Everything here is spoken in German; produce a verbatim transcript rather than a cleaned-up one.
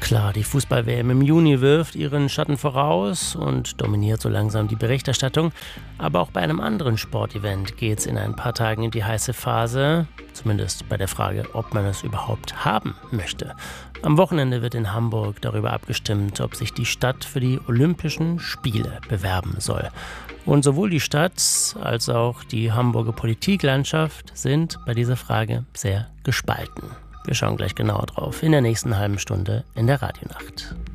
Klar, die Fußball-W M im Juni wirft ihren Schatten voraus und dominiert so langsam die Berichterstattung. Aber auch bei einem anderen Sportevent geht es in ein paar Tagen in die heiße Phase, zumindest bei der Frage, ob man es überhaupt haben möchte. Am Wochenende wird in Hamburg darüber abgestimmt, ob sich die Stadt für die Olympischen Spiele bewerben soll. Und sowohl die Stadt als auch die Hamburger Politiklandschaft sind bei dieser Frage sehr gespalten. Wir schauen gleich genauer drauf in der nächsten halben Stunde in der Radionacht.